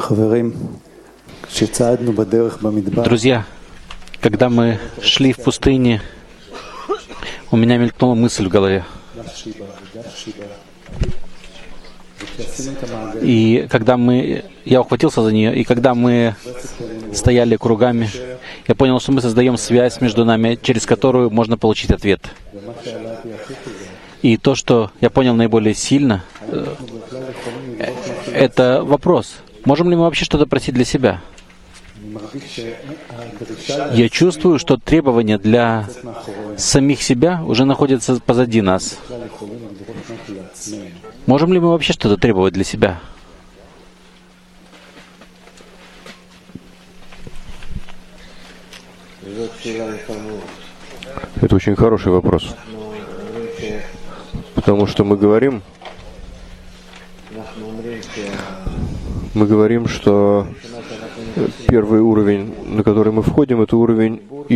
Друзья, когда мы шли в пустыне, у меня мелькнула мысль в голове. И когда я ухватился за нее, и когда мы стояли кругами, я понял, что мы создаем связь между нами, через которую можно получить ответ. И то, что я понял наиболее сильно, это вопрос. Можем ли мы вообще что-то просить для себя? Я чувствую, что требования для самих себя уже находятся позади нас. Можем ли мы вообще что-то требовать для себя? Это очень хороший вопрос. Потому что мы говорим, что первый уровень, на который мы входим, это уровень